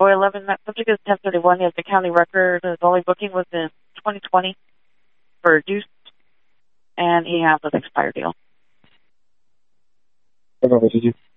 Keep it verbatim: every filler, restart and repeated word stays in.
Boy eleven, that subject is ten thirty-one. He has the county record. His only booking was in twenty twenty for Deuce, and he has an expired deal. Okay, did you?